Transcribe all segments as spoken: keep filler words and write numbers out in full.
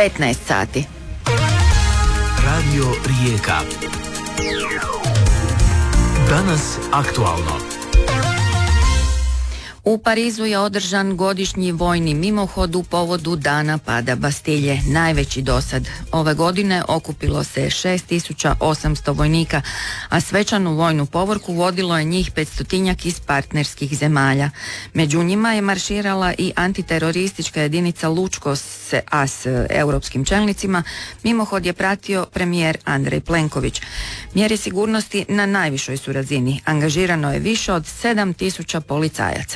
petnaest sati. Radio Rijeka. Danas aktualno. U Parizu je održan godišnji vojni mimohod u povodu Dana pada Bastilje, najveći dosad. Ove godine okupilo se šest tisuća osamsto vojnika, a svečanu vojnu povorku vodilo je njih petstotinjak iz partnerskih zemalja. Među njima je marširala i antiteroristička jedinica Lučko, a s europskim čelnicima mimohod je pratio premijer Andrej Plenković. Mjere sigurnosti na najvišoj su razini. Angažirano je više od sedam tisuća policajaca.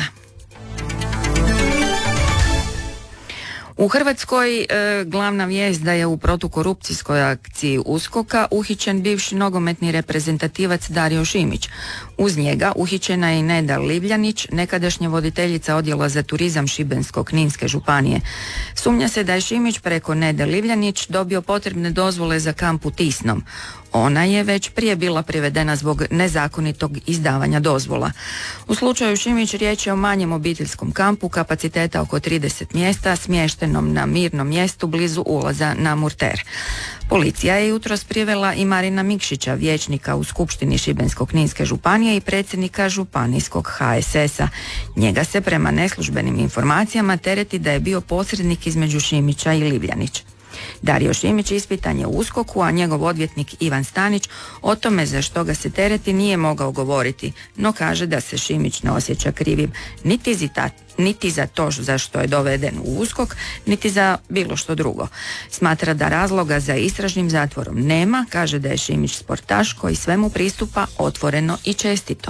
U Hrvatskoj e, glavna vijest da je u protukorupcijskoj akciji USKOK-a uhićen bivši nogometni reprezentativac Dario Šimić. Uz njega uhićena je i Neda Livljanić, nekadašnja voditeljica odjela za turizam Šibensko-kninske županije. Sumnja se da je Šimić preko Nede Livljanić dobio potrebne dozvole za kamp u Tisnom. Ona je već prije bila privedena zbog nezakonitog izdavanja dozvola. U slučaju Šimić riječ je o manjem obiteljskom kampu kapaciteta oko trideset mjesta smještenom na mirnom mjestu blizu ulaza na Murter. Policija je jutros privela i Marina Mikšića, vijećnika u Skupštini Šibensko-kninske županije i predsjednika županijskog H S S-a. Njega se prema neslužbenim informacijama tereti da je bio posrednik između Šimića i Livljanić. Dario Šimić ispitan je u USKOK-u, a njegov odvjetnik Ivan Stanić o tome za što ga se tereti nije mogao govoriti, no kaže da se Šimić ne osjeća krivim niti za, niti za to za što je doveden u USKOK, niti za bilo što drugo. Smatra da razloga za istražnim zatvorom nema, kaže da je Šimić sportaš koji svemu pristupa otvoreno i čestito.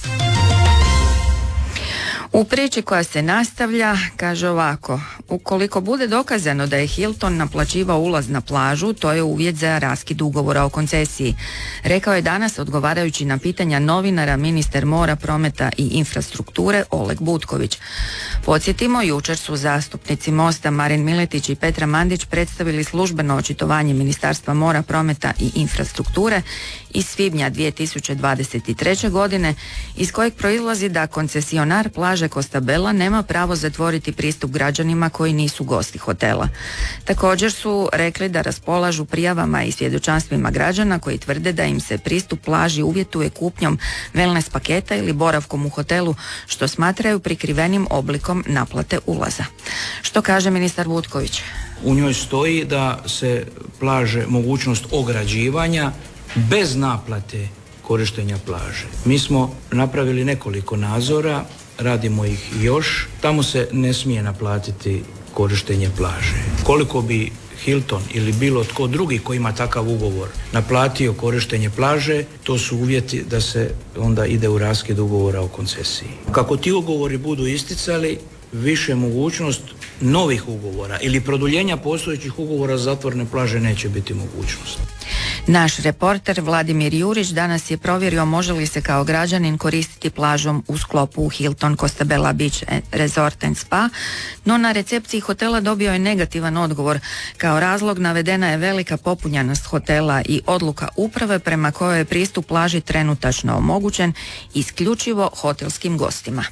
U priči koja se nastavlja, kaže ovako: ukoliko bude dokazano da je Hilton naplaćivao ulaz na plažu, to je uvjet za raskid ugovora o koncesiji. Rekao je danas, odgovarajući na pitanja novinara, ministar mora, prometa i infrastrukture Oleg Butković. Podsjetimo, jučer su zastupnici Mosta Marin Miletić i Petra Mandić predstavili službeno očitovanje Ministarstva mora, prometa i infrastrukture iz svibnja dvije tisuće dvadeset treće. godine, iz kojeg proizlazi da koncesionar plaže Costa Bella nema pravo zatvoriti pristup građanima koji nisu gosti hotela. Također su rekli da raspolažu prijavama i svjedočanstvima građana koji tvrde da im se pristup plaži uvjetuje kupnjom wellness paketa ili boravkom u hotelu, što smatraju prikrivenim oblikom naplate ulaza. Što kaže ministar Butković? U njoj stoji da se plaže mogućnost ograđivanja bez naplate korištenja plaže. Mi smo napravili nekoliko nadzora, radimo ih još. Tamo se ne smije naplatiti korištenje plaže. Koliko bi Hilton ili bilo tko drugi koji ima takav ugovor naplatio korištenje plaže, to su uvjeti da se onda ide u raskid ugovora o koncesiji. Kako ti ugovori budu isticali, više mogućnost novih ugovora ili produljenja postojećih ugovora za zatvorene plaže neće biti mogućnost. Naš reporter Vladimir Jurić danas je provjerio može li se kao građanin koristiti plažom u sklopu Hilton Costa Bella Beach Resort and Spa, no na recepciji hotela dobio je negativan odgovor. Kao razlog navedena je velika popunjenost hotela i odluka uprave prema kojoj je pristup plaži trenutačno omogućen isključivo hotelskim gostima.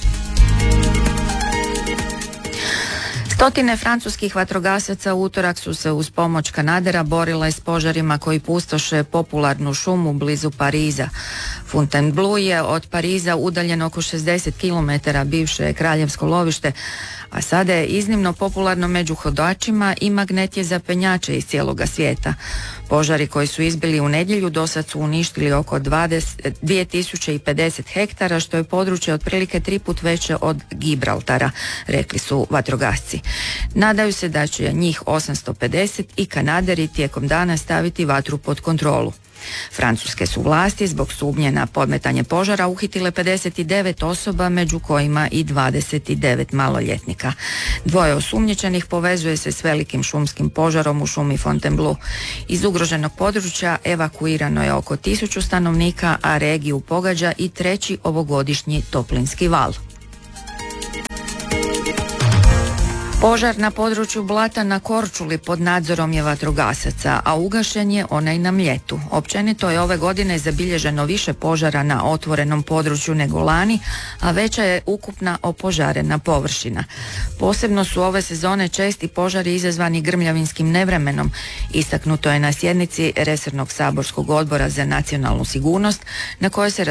Stotine francuskih vatrogasaca u utorak su se uz pomoć kanadera borile s požarima koji pustoše popularnu šumu blizu Pariza. Fontainebleau je od Pariza udaljen oko šezdeset kilometara, bivše je kraljevsko lovište, a sada je iznimno popularno među hodačima i magnet je za penjače iz cijeloga svijeta. Požari koji su izbili u nedjelju dosad su uništili oko dvije tisuće pedeset hektara, što je područje otprilike tri put veće od Gibraltara, rekli su vatrogasci. Nadaju se da će njih osamsto pedeset i kanaderi tijekom dana staviti vatru pod kontrolu. Francuske su vlasti zbog sumnje na podmetanje požara uhitile pedeset devet osoba, među kojima i dvadeset devet maloljetnika. Dvoje osumnjičenih povezuje se s velikim šumskim požarom u šumi Fontainebleau. Iz ugroženog područja evakuirano je oko tisuću stanovnika, a regiju pogađa i treći ovogodišnji toplinski val. Požar na području Blata na Korčuli pod nadzorom je vatrogasaca, a ugašen je onaj na Mljetu. Općenito je ove godine zabilježeno više požara na otvorenom području nego lani, a veća je ukupna opožarena površina. Posebno su ove sezone česti požari izazvani grmljavinskim nevremenom. Istaknuto je na sjednici resornog saborskog odbora za nacionalnu sigurnost na kojoj se